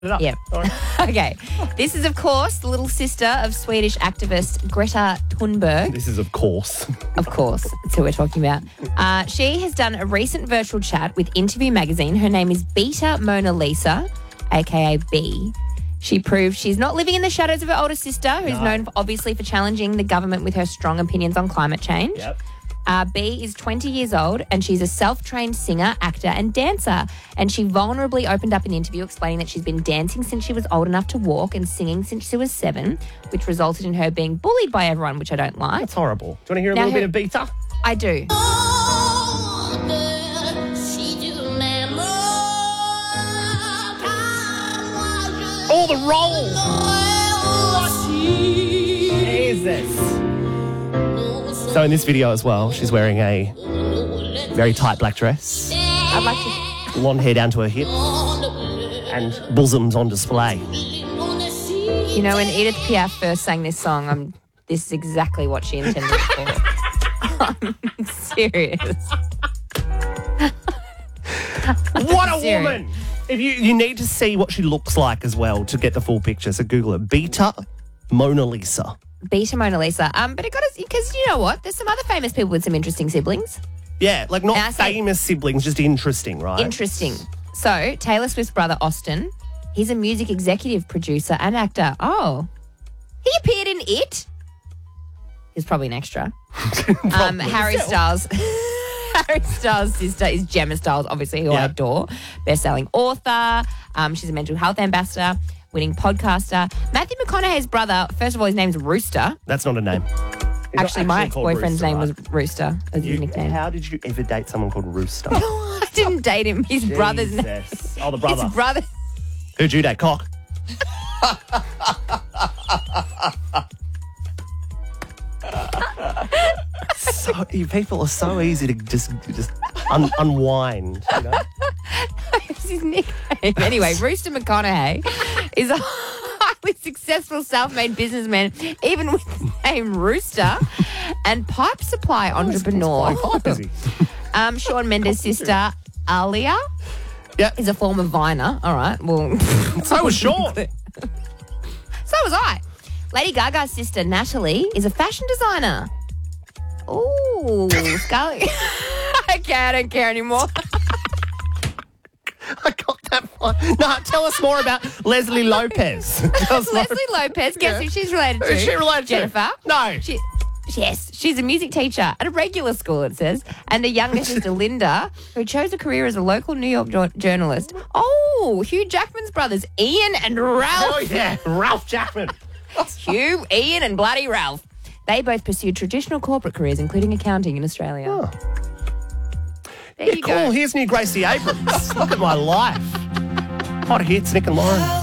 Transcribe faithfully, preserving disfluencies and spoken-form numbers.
it up. Yeah. Okay. This is, of course, the little sister of Swedish activist Greta Thunberg. This is, of course. Of course. That's who we're talking about. Uh, she has done a recent virtual chat with Interview Magazine. Her name is Beta Mona Lisa, a k a. B. She proved she's not living in the shadows of her older sister, who's No. known, for, obviously, for challenging the government with her strong opinions on climate change. Yep. Uh, B is twenty years old and she's a self-trained singer, actor and dancer. And she vulnerably opened up an interview explaining that she's been dancing since she was old enough to walk and singing since she was seven, which resulted in her being bullied by everyone, which I don't like. That's horrible. Do you want to hear a Now little her- bit of Beta? I do. Oh, the roll! Jesus. So in this video as well, she's wearing a very tight black dress, I'd like to... blonde hair down to her hips, and bosoms on display. You know, when Edith Piaf first sang this song, I'm, this is exactly what she intended it for. I'm serious. What a Serious. woman! If you you need to see what she looks like as well to get the full picture, so Google it. Beta Mona Lisa. Beta Mona Lisa. Um, but it got us, because you know what? There's some other famous people with some interesting siblings. Yeah, like not And I say- famous siblings, just interesting, right? Interesting. So, Taylor Swift's brother, Austin, he's a music executive producer and actor. Oh, he appeared in It. He's probably an extra. um, Harry Styles. Harry Styles' sister is Gemma Styles, obviously, who I Yeah. adore. Best-selling author. Um, she's a mental health ambassador, winning podcaster. Matthew McConaughey's brother, first of all, his name's Rooster. That's not a name. He's not Actually, my called ex-boyfriend's Rooster, name right? was Rooster, as his You- nickname. How did you ever date someone called Rooster? I didn't date him. His brother's name. Jesus. Oh, the brother. His brother. Who'd you date? Cock. So you people are so easy to just just un- unwind. You know? It's his nickname. Anyway, Rooster McConaughey is a highly successful self-made businessman, even with the name Rooster, and pipe supply entrepreneur. Pipe, is he? Um, Shawn Mendes' sister, Alia, Yeah. is a former Viner. All right, well... So was Sean. So was I. Lady Gaga's sister, Natalie, is a fashion designer. Ooh, Scarlett... Okay, I don't care anymore. I got that far. No, tell us more about Leslie Lopez. Tell us more- Leslie Lopez, guess Yeah. who she's related to? Who's she related to? Jennifer. No. She, yes, she's a music teacher at a regular school, it says, and a younger sister, Linda, who chose a career as a local New York jo- journalist. Oh, Hugh Jackman's brothers, Ian and Ralph. Oh, yeah. Ralph Jackman. Hugh, Ian, and bloody Ralph. They both pursued traditional corporate careers, including accounting in Australia. Oh. There Yeah, you cool. go. Here's new Gracie Abrams. Look at my life. Hot hits, Nick and Lauren.